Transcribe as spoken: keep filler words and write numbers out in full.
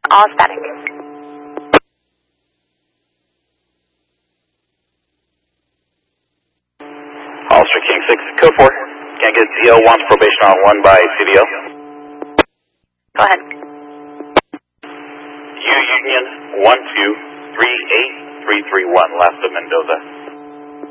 All static. Hollister King six, code four. Can't get Z L one's probation on one by C D L. Go ahead. U Union one two three eight three three one, last of Mendoza.